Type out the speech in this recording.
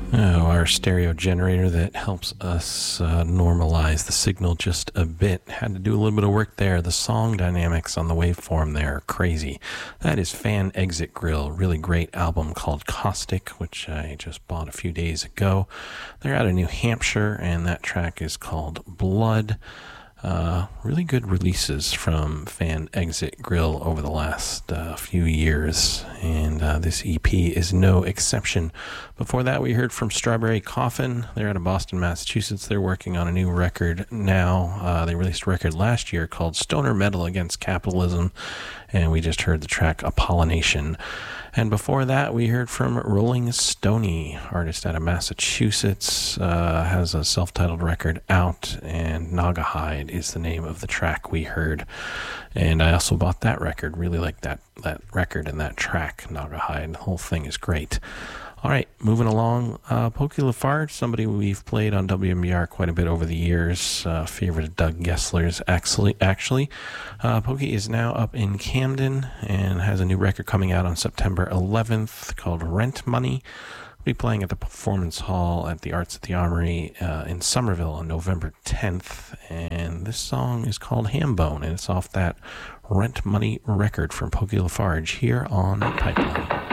Our stereo generator that helps us normalize the signal just a bit. Had to do a little bit of work there. The song dynamics on the waveform there are crazy. That is Fan Exit Grill, really great album called Caustic, which I just bought a few days ago. They're out of New Hampshire, and that track is called Blood. Really good releases from Fan Exit Grill over the last few years, and this EP is no exception. Before that, we heard from Strawberry Coffin. They're out of Boston, Massachusetts. They're working on a new record now. They released a record last year called Stoner Metal Against Capitalism, and we just heard the track Apollination. And before that, we heard from Rolling Stony, artist out of Massachusetts, has a self-titled record out, and Naugahyde is the name of the track we heard. And I also bought that record, really like that record and that track, Naugahyde. The whole thing is great. All right, moving along, Pokey LaFarge, somebody we've played on WMBR quite a bit over the years, favorite of Doug Gessler's, actually. Pokey is now up in Camden and has a new record coming out on September 11th called Rent Money. We'll be playing at the Performance Hall at the Arts at the Armory in Somerville on November 10th, and this song is called Hambone, and it's off that Rent Money record from Pokey LaFarge here on Pipeline.